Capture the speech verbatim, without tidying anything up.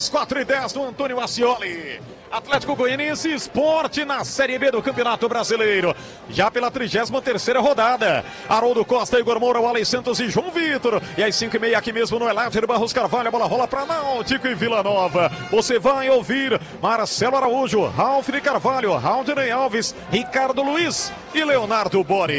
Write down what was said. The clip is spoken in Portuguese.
quatro e dez do Antônio Ascioli. Atlético Goianiense Sport na Série B do Campeonato Brasileiro. Já pela trigésima terceira rodada. Haroldo Costa, Igor Moura, Wally Santos e João Vitor. E às cinco e meia aqui mesmo no Eládio Barros Carvalho. A bola rola para Náutico e Vila Nova. Você vai ouvir Marcelo Araújo, Ralf de Carvalho, Raudney Alves, Ricardo Luiz e Leonardo Bori.